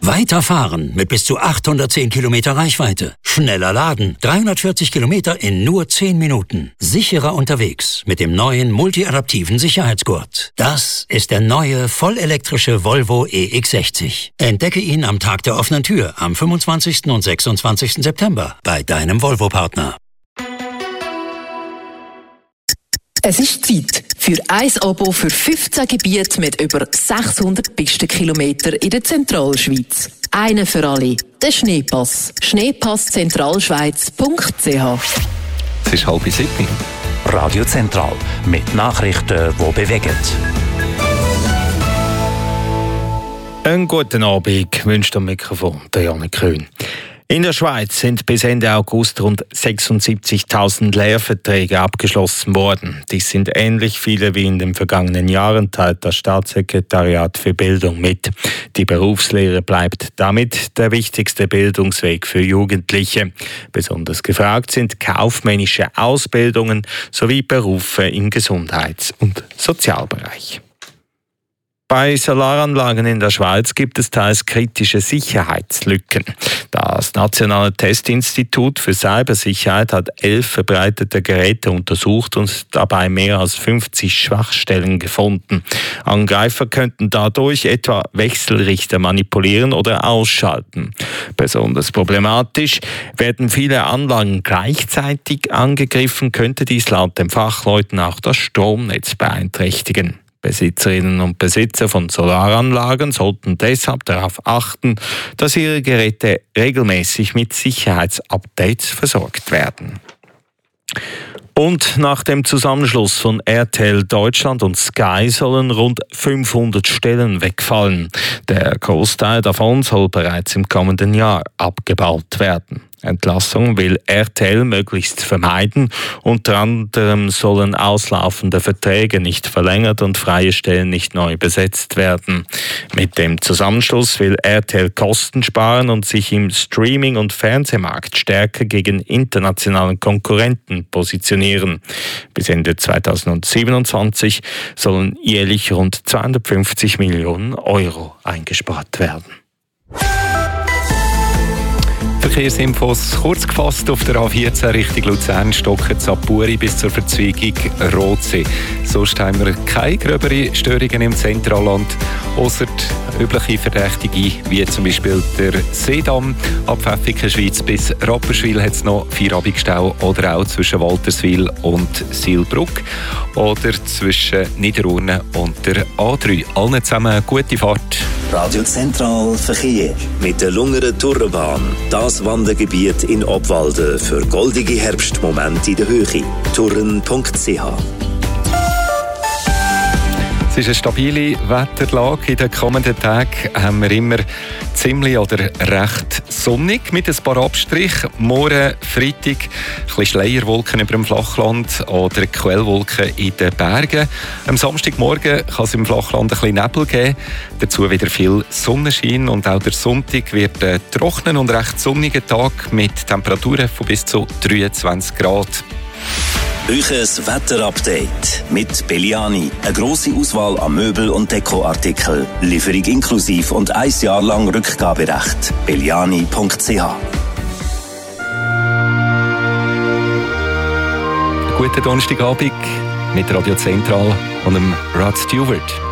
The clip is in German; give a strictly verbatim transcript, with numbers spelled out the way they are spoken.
Weiterfahren mit bis zu achthundertzehn Kilometer Reichweite. Schneller laden. dreihundertvierzig Kilometer in nur zehn Minuten. Sicherer unterwegs mit dem neuen multiadaptiven Sicherheitsgurt. Das ist der neue vollelektrische Volvo E X sechzig. Entdecke ihn am Tag der offenen Tür am fünfundzwanzigsten und sechsundzwanzigsten September bei deinem Volvo-Partner. Es ist Zeit für ein Abo für fünfzehn Gebiete mit über sechshundert Pistenkilometern in der Zentralschweiz. Einen für alle. Der Schneepass. schneepass zentralschweiz punkt c h. Es ist halb sieben. Radio Zentral mit Nachrichten, die bewegen. Einen guten Abend wünscht am Mikrofon der Janik Köhn. In der Schweiz sind bis Ende August rund sechsundsiebzigtausend Lehrverträge abgeschlossen worden. Dies sind ähnlich viele wie in den vergangenen Jahren, teilt das Staatssekretariat für Bildung mit. Die Berufslehre bleibt damit der wichtigste Bildungsweg für Jugendliche. Besonders gefragt sind kaufmännische Ausbildungen sowie Berufe im Gesundheits- und Sozialbereich. Bei Solaranlagen in der Schweiz gibt es teils kritische Sicherheitslücken. Das Nationale Testinstitut für Cybersicherheit hat elf verbreitete Geräte untersucht und dabei mehr als fünfzig Schwachstellen gefunden. Angreifer könnten dadurch etwa Wechselrichter manipulieren oder ausschalten. Besonders problematisch: werden viele Anlagen gleichzeitig angegriffen, könnte dies laut den Fachleuten auch das Stromnetz beeinträchtigen. Besitzerinnen und Besitzer von Solaranlagen sollten deshalb darauf achten, dass ihre Geräte regelmäßig mit Sicherheitsupdates versorgt werden. Und nach dem Zusammenschluss von R T L Deutschland und Sky sollen rund fünfhundert Stellen wegfallen. Der Großteil davon soll bereits im kommenden Jahr abgebaut werden. Entlassung will R T L möglichst vermeiden. Unter anderem sollen auslaufende Verträge nicht verlängert und freie Stellen nicht neu besetzt werden. Mit dem Zusammenschluss will R T L Kosten sparen und sich im Streaming- und Fernsehmarkt stärker gegen internationalen Konkurrenten positionieren. Bis Ende zweitausendsiebenundzwanzig sollen jährlich rund zweihundertfünfzig Millionen Euro eingespart werden. Verkehrsinfos kurz gefasst auf der A vierzehn Richtung Luzern, Stocken, Zappuri bis zur Verzweigung Rotsee. Sonst haben wir keine gröberen Störungen im Zentralland, ausser übliche Verdächtige, wie zum Beispiel der Seedamm. Ab Pfäffikenschweiz bis Rapperswil hat es noch Feierabendstau oder auch zwischen Walterswil und Silbruck oder zwischen Niederurne und der A drei. Allen zusammen gute Fahrt. Radio Zentral Verkehr mit der Lungeren Tourbahn. Das Wandergebiet in Obwalden für goldige Herbstmomente in der Höhe. touren punkt c h. Es ist eine stabile Wetterlage. In den kommenden Tagen haben wir immer ziemlich oder recht sonnig mit ein paar Abstrichen. Morgen, Freitag, ein bisschen Schleierwolken über dem Flachland oder Quellwolken in den Bergen. Am Samstagmorgen kann es im Flachland ein bisschen Nebel geben. Dazu wieder viel Sonnenschein und auch der Sonntag wird ein trockener und recht sonniger Tag mit Temperaturen von bis zu dreiundzwanzig Grad. Euches Wetterupdate mit Belliani. Eine grosse Auswahl an Möbel- und Dekoartikeln. Lieferung inklusiv und ein Jahr lang Rückgaberecht. belliani punkt c h. Guten Donnerstagabend mit Radio Zentral und dem Rod Stewart.